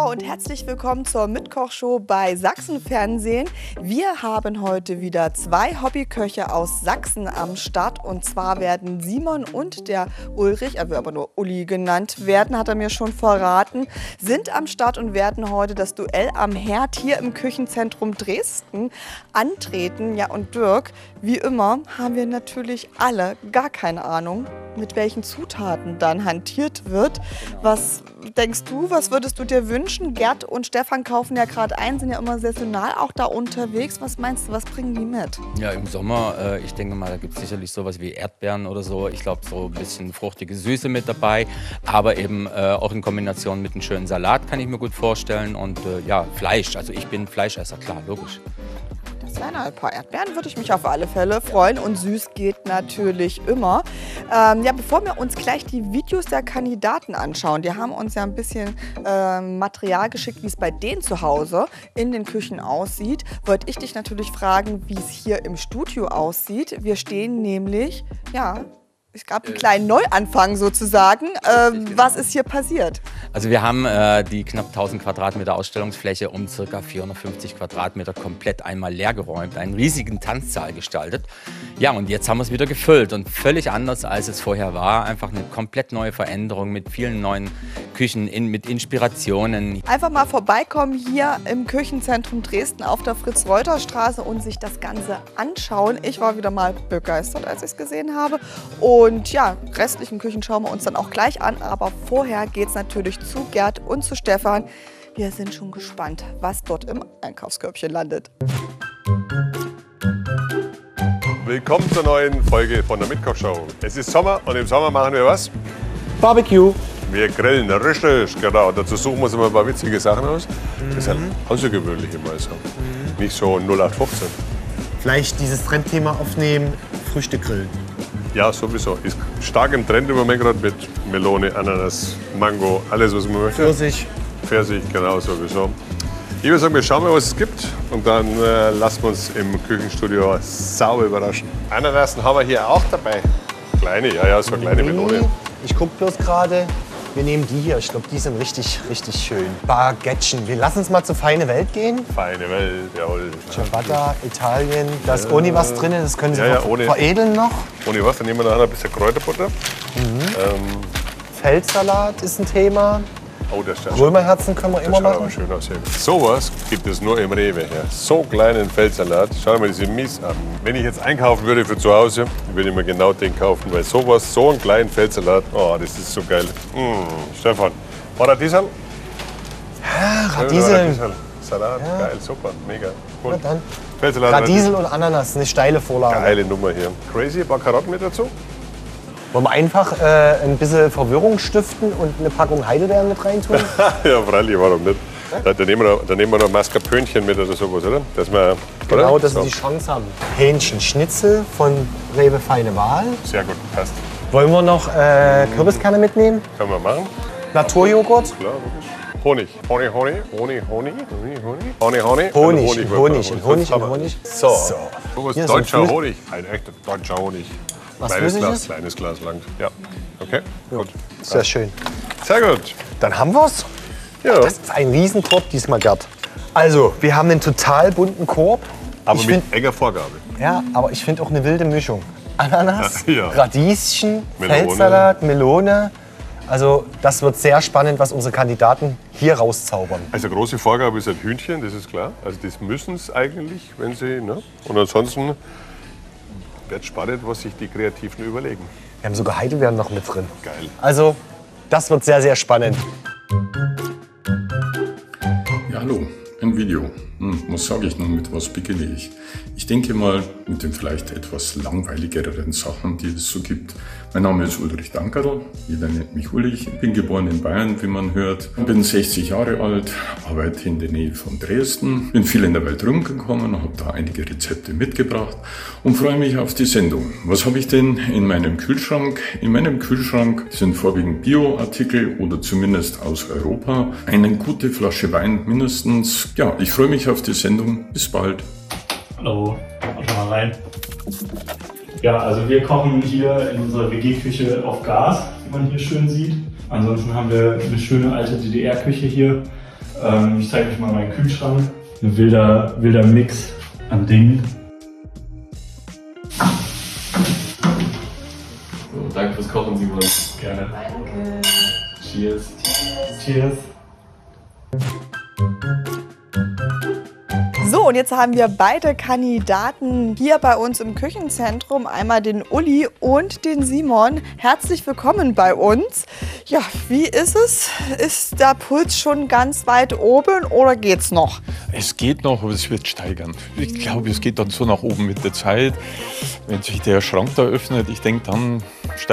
und herzlich willkommen zur Mitkochshow bei Sachsen-Fernsehen. Wir haben heute wieder 2 Hobbyköche aus Sachsen am Start. Und zwar werden Simon und der Ulrich, er will aber nur Uli genannt werden, hat er mir schon verraten, sind am Start und werden heute das Duell am Herd hier im Küchenzentrum Dresden antreten. Ja, und Dirk, wie immer haben wir natürlich alle gar keine Ahnung, mit welchen Zutaten dann hantiert wird. Was denkst du, was würdest du dir wünschen? Gerd und Stefan kaufen ja gerade ein, sind ja immer saisonal auch da unterwegs. Was meinst du, was bringen die mit? Ja, im Sommer, ich denke mal, da gibt es sicherlich sowas wie Erdbeeren oder so. Ich glaube, so ein bisschen fruchtige Süße mit dabei. Aber eben auch in Kombination mit einem schönen Salat kann ich mir gut vorstellen. Und ja, Fleisch. Also ich bin Fleischesser, klar, logisch. Das wären ein paar Erdbeeren, würde ich mich auf alle Fälle freuen. Und süß geht natürlich immer. Ja, bevor wir uns gleich die Videos der Kandidaten anschauen, die haben uns ja ein bisschen Material geschickt, wie es bei denen zu Hause in den Küchen aussieht, wollte ich dich natürlich fragen, wie es hier im Studio aussieht. Wir stehen nämlich, ja, es gab einen kleinen Neuanfang sozusagen. Was ist hier passiert? Also wir haben die knapp 1000 Quadratmeter Ausstellungsfläche um ca. 450 Quadratmeter komplett einmal leer geräumt, einen riesigen Tanzsaal gestaltet. Ja, und jetzt haben wir es wieder gefüllt und völlig anders, als es vorher war. Einfach eine komplett neue Veränderung mit vielen neuen Küchen, mit Inspirationen. Einfach mal vorbeikommen hier im Küchenzentrum Dresden auf der Fritz-Reuter-Straße und sich das Ganze anschauen. Ich war wieder mal begeistert, als ich es gesehen habe. Und ja, restlichen Küchen schauen wir uns dann auch gleich an. Aber vorher geht es natürlich zu Gerd und zu Stefan. Wir sind schon gespannt, was dort im Einkaufskörbchen landet. Willkommen zur neuen Folge von der Mitkochshow. Es ist Sommer und im Sommer machen wir was? Barbecue. Wir grillen, richtig, genau. Dazu suchen wir uns immer ein paar witzige Sachen aus. Das ist halt außergewöhnlich immer so. Nicht so 0815. Vielleicht dieses Trendthema aufnehmen, Früchte grillen. Ja, sowieso. Ist stark im Trend im Moment gerade mit Melone, Ananas, Mango, alles was man möchte. Pfirsich, genau, sowieso. Ich würde sagen, wir schauen mal, was es gibt und dann lassen wir uns im Küchenstudio sauber überraschen. Ananasen haben wir hier auch dabei. Kleine, ja, so eine kleine Melone. Ich gucke bloß gerade, wir nehmen die hier. Ich glaube, die sind richtig, richtig schön. Baguettchen. Wir lassen uns mal zur feine Welt gehen. Feine Welt, jawohl. Ciabatta, Italien. Da ist ohne was drin, das können Sie ohne, veredeln noch. Ohne was, dann nehmen wir nachher ein bisschen Kräuterbutter. Feldsalat ist ein Thema. Oh, das stimmt. Römerherzen können wir immer machen. Aber schön aussehen. Sowas gibt es nur im Rewe hier. So kleinen Feldsalat. Schau dir mal diese Mies an. Wenn ich jetzt einkaufen würde für zu Hause, würde ich mir genau den kaufen. Weil sowas, so einen kleinen Feldsalat, oh, das ist so geil. Stefan, Radieserl? Ja, Radieseln. Salat, ja. Geil, super, mega. Cool. Na dann. Feldsalat, Radiesel und Ananas, eine steile Vorlage. Geile Nummer hier. Crazy, ein paar Karotten mit dazu. Wollen wir einfach ein bisschen Verwirrung stiften und eine Packung Heidelbeeren mit reintun? Ja, freilich, warum nicht? Ja? Dann nehmen wir noch Mascarpönchen mit oder sowas, oder? Dass wir, genau, oder? dass wir die Chance haben. Hähnchenschnitzel von Rewe Feine Wahl. Sehr gut, passt. Wollen wir noch Kürbiskerne mitnehmen? Können wir machen. Naturjoghurt? Klar, logisch. Honig. Honig. So. So ist deutscher Honig. Ein echter deutscher Honig. Was Kleines Glas langt. Ja. Okay, gut. Sehr schön. Sehr gut. Dann haben wir's. Ja. Das ist ein Riesenkorb diesmal, Gerd. Also, wir haben einen total bunten Korb. Aber mit enger Vorgabe. Ja, aber ich finde auch eine wilde Mischung. Ananas, ja. Radieschen, Melone. Feldsalat, Melone. Also das wird sehr spannend, was unsere Kandidaten hier rauszaubern. Also große Vorgabe ist ein Hühnchen, das ist klar. Also das müssen es eigentlich, wenn sie... Ne? Und ansonsten wird spannend, was sich die Kreativen überlegen. Wir haben sogar Heidelbeeren noch mit drin. Geil. Also das wird sehr, sehr spannend. Ja, hallo, ein Video. Was sage ich nun, mit was beginne ich? Ich denke mal mit den vielleicht etwas langweiligeren Sachen, die es so gibt. Mein Name ist Ulrich Dankerl, jeder nennt mich Uli. Ich bin geboren in Bayern, wie man hört. Bin 60 Jahre alt, arbeite in der Nähe von Dresden. Bin viel in der Welt rumgekommen, habe da einige Rezepte mitgebracht und freue mich auf die Sendung. Was habe ich denn in meinem Kühlschrank? In meinem Kühlschrank sind vorwiegend Bioartikel oder zumindest aus Europa. Eine gute Flasche Wein mindestens. Ja, ich freue mich auf die Sendung. Bis bald. Hallo, schauen mal rein. Ja, also wir kochen hier in unserer WG-Küche auf Gas, wie man hier schön sieht. Ansonsten haben wir eine schöne alte DDR-Küche hier. Ich zeige euch mal meinen Kühlschrank. Ein wilder Mix an Dingen. So, danke fürs Kochen, Simon. Gerne. Danke. Cheers. Cheers. So, und jetzt haben wir beide Kandidaten hier bei uns im Küchenzentrum. Einmal den Uli und den Simon. Herzlich willkommen bei uns. Ja, wie ist es? Ist der Puls schon ganz weit oben oder geht's noch? Es geht noch, aber es wird steigern. Ich glaube, es geht dann so nach oben mit der Zeit. Wenn sich der Schrank da öffnet, ich denke, dann